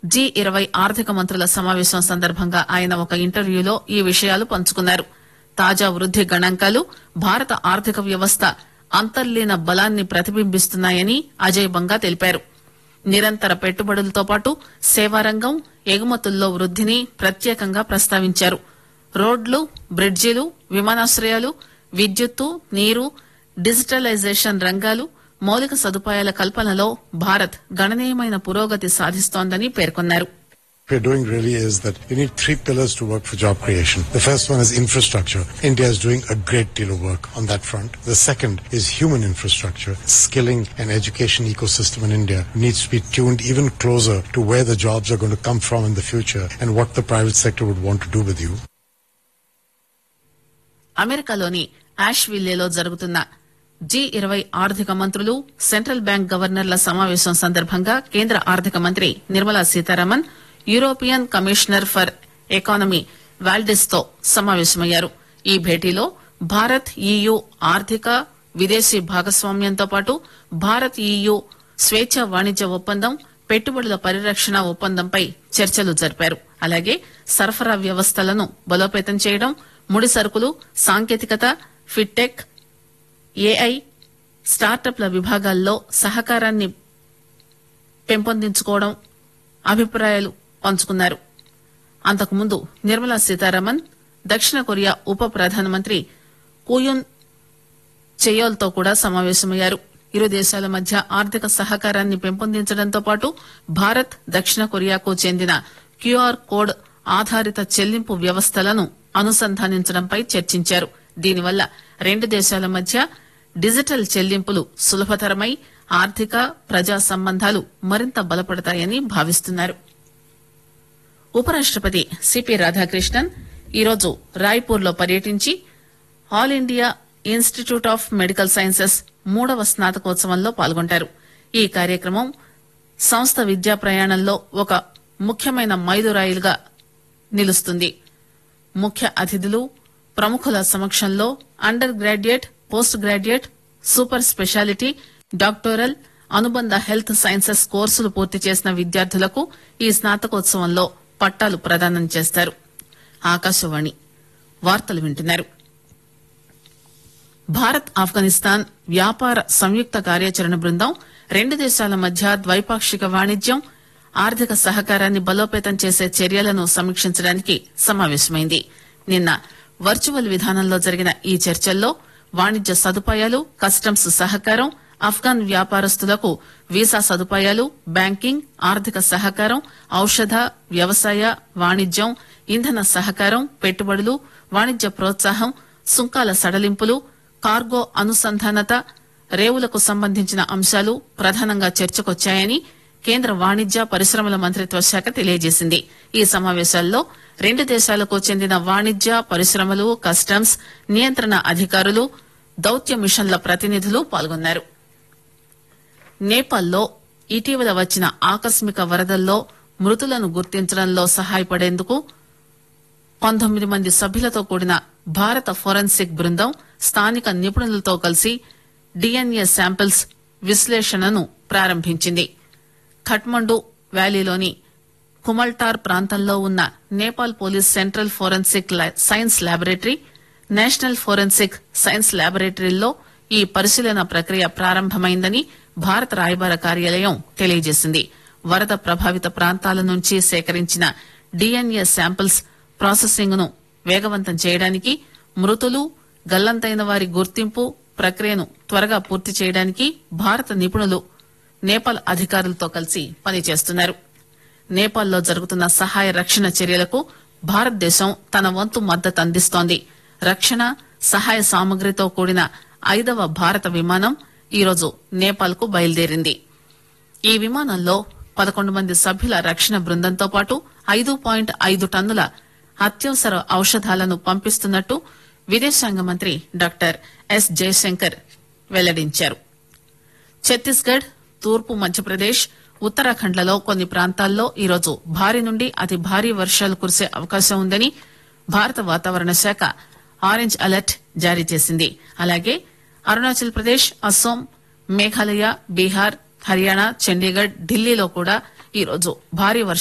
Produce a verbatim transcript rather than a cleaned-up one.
G ఇరవై ఆర్థిక మంత్రుల సమావేశం సందర్భంగా ఆయన ఒక ఇంటర్వ్యూలో ఈ విషయాలు పంచుకున్నారు. తాజా వృద్ది గణాంకాలు భారత ఆర్థిక వ్యవస్థ అంతర్లీన బలాన్ని ప్రతిబింబిస్తున్నాయని అజయ్ బంగా తెలిపారు. నిరంతర పెట్టుబడులతో పాటు సేవారంగం, ఎగుమతుల్లో వృద్దిని ప్రత్యేకంగా ప్రస్తావించారు. రోడ్లు, బ్రిడ్జిలు, విమానాశ్రయాలు, విద్యుత్తు, నీరు, డిజిటలైజేషన్ రంగాలు, మౌలిక సదుపాయాల కల్పనలో భారత్ గణనీయమైన పురోగతి సాధిస్తోందని పేర్కొన్నారు. What we're doing really is that you need three pillars to work for job creation. The first one is infrastructure. India is doing a great deal of work on that front. The second is human infrastructure. Skilling and education ecosystem in India needs to be tuned even closer to where the jobs are going to come from in the future and what the private sector would want to do with you. అమెరికాలోని ఆష్విల్లేలో జరుగుతున్న G ఇరవై ఆర్థిక మంత్రులు, central bank గవర్నర్ల సమావేశం సందర్భంగా కేంద్ర ఆర్థిక మంత్రి Nirmala Sitharaman European commissioner for economy Valdis తో సమావేశమయ్యారు. ఈ భేటీలో భారత్ ఈయూ ఆర్థిక, విదేశీ భాగస్వామ్యంతో పాటు భారత్ ఈయూ స్వేచ్ఛ వాణిజ్య ఒప్పందం, పెట్టుబడుల పరిరక్షణ ఒప్పందంపై చర్చలు జరిపారు. అలాగే సరఫరా వ్యవస్థలను బలోపేతం చేయడం, ముడి సరుకులు, సాంకేతికత, ఫిట్టెక్, ఏఐ, స్టార్టప్ల విభాగాల్లో సహకారాన్ని పెంపొందించుకోవడం అభిప్రాయాలు పంచుకున్నారు. అంతకుముందు నిర్మలా సీతారామన్ దక్షిణ కొరియా ఉప ప్రధానమంత్రి కూయున్ చెయోల్ తో కూడా సమావేశమయ్యారు. ఇరు దేశాల మధ్య ఆర్థిక సహకారాన్ని పెంపొందించడంతో పాటు భారత్, దక్షిణ కొరియాకు చెందిన క్యూఆర్ కోడ్ ఆధారిత చెల్లింపు వ్యవస్థలను అనుసంధానించడంపై చర్చించారు. దీనివల్ల రెండు దేశాల మధ్య డిజిటల్ చెల్లింపులు సులభతరమై ఆర్థిక, ప్రజా సంబంధాలు మరింత బలపడతాయని భావిస్తున్నారు. ఉపరాష్టపతి సిపి రాధాకృష్ణన్ ఈరోజు రాయ్పూర్ లో పర్యటించి all India institute of medical sciences మూడవ స్నాతకోత్సవంలో పాల్గొంటారు. ఈ కార్యక్రమం సంస్థ విద్యా ప్రయాణంలో ఒక ముఖ్యమైన మైలురాయిలుగా నిలుస్తుంది. ముఖ్య అతిథులు, ప్రముఖుల సమక్షంలో under graduate, post graduate, super speciality, doctoral, అనుబంధ హెల్త్ సైన్సెస్ కోర్సులు పూర్తి చేసిన విద్యార్థులకు ఈ స్నాతకోత్సవంలో పట్టాలు ప్రదానం చేస్తారు. ఆకాశవాణి వార్తలు వింటున్నారు. భారత్, ఆఫ్ఘనిస్తాన్ వ్యాపార సంయుక్త కార్యాచరణ బృందం రెండు దేశాల మధ్య ద్వైపాక్షిక వాణిజ్యం, ఆర్థిక సహకారాన్ని బలోపేతం చేసే చర్యలను సమీక్షించడానికి సమావేశమైంది. నిన్న వర్చువల్ విధానంలో జరిగిన ఈ చర్చల్లో వాణిజ్య సదుపాయాలు, కస్టమ్స్ సహకారం, ఆఫ్ఘాన్ వ్యాపారస్తులకు వీసా సదుపాయాలు, బ్యాంకింగ్, ఆర్థిక సహకారం, ఔషధ, వ్యవసాయ, వాణిజ్యం, ఇంధన సహకారం, పెట్టుబడులు, వాణిజ్య ప్రోత్సాహం, సుంకాల సడలింపులు, కార్గో అనుసంధానత, రేవులకు సంబంధించిన అంశాలు ప్రధానంగా చర్చకొచ్చాయని కేంద్ర వాణిజ్య పరిశ్రమల మంత్రిత్వ శాఖ తెలియజేసింది. ఈ సమావేశాల్లో రెండు దేశాలకు చెందిన వాణిజ్య, పరిశ్రమలు, కస్టమ్స్, నియంత్రణ అధికారులు, దౌత్య మిషన్ల ప్రతినిధులు పాల్గొన్నారు. నేపాల్లో ఇటీవల వచ్చిన ఆకస్మిక వరదల్లో మృతులను గుర్తించడంలో సహాయపడేందుకు పంతొమ్మిది మంది సభ్యులతో కూడిన భారత ఫోరెన్సిక్ బృందం స్థానిక నిపుణులతో కలిసి డీఎన్ఏ శాంపిల్స్ విశ్లేషణను ప్రారంభించింది. ఖట్మండు వ్యాలీలోని కుమల్టార్ ప్రాంతంలో ఉన్న Nepal police central forensic science laboratory, national forensic science ల్యాబొరేటరీల్లో ఈ పరిశీలన ప్రక్రియ ప్రారంభమైందని భారత రాయబార కార్యాలయం తెలియజేసింది. వరద ప్రభావిత ప్రాంతాల నుంచి సేకరించిన డీఎన్ఏ శాంపిల్స్ ప్రాసెసింగ్ ను వేగవంతం చేయడానికి, మృతులు, గల్లంతైన వారి గుర్తింపు ప్రక్రియను త్వరగా పూర్తి చేయడానికి భారత నిపుణులు నేపాల్ అధికారులతో కలిసి పనిచేస్తున్నారు. నేపాల్లో జరుగుతున్న సహాయ రక్షణ చర్యలకు భారతదేశం తన వంతు మద్దతు అందిస్తోంది. రక్షణ సహాయ సామగ్రితో కూడిన ఐదవ భారత విమానం ఈరోజు నేపాల్ కు బయలుదేరింది. ఈ విమానంలో పదకొండు మంది సభ్యుల రక్షణ బృందంతో పాటు ఐదు పాయింట్ ఐదు టన్నుల అత్యవసర ఔషధాలను పంపిస్తున్నట్టు విదేశాంగ మంత్రి డాక్టర్ ఎస్ జయశంకర్ వెల్లడించారు. ఛత్తీస్గఢ్, తూర్పు మధ్యప్రదేశ్, ఉత్తరాఖండ్లలో కొన్ని ప్రాంతాల్లో ఈరోజు భారీ నుండి అతి భారీ వర్షాలు కురిసే అవకాశం ఉందని భారత వాతావరణ శాఖ ఆరెంజ్ అలర్ట్ జారీ చేసింది. అలాగే అరుణాచల్ ప్రదేశ్, అస్సోం, మేఘాలయ, బీహార్, హర్యానా, చండీగఢ్, ఢిల్లీలో కూడా ఈరోజు భారీ వర్షాలు